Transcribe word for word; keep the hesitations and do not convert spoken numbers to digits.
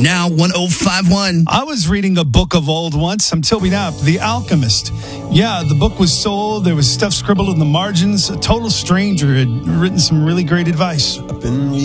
Now one oh five one. I was reading a book of old once. I'm Toby Knapp, The Alchemist. Yeah, the book was sold. There was stuff scribbled in the margins. A total stranger had written some really great advice.